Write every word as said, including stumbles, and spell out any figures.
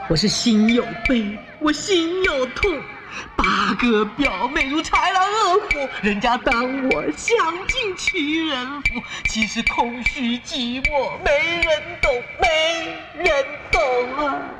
我是心有悲，我心有痛。八个表妹如豺狼恶虎，人家当我享尽屈人妇，其实空虚寂寞没人懂，没人懂啊。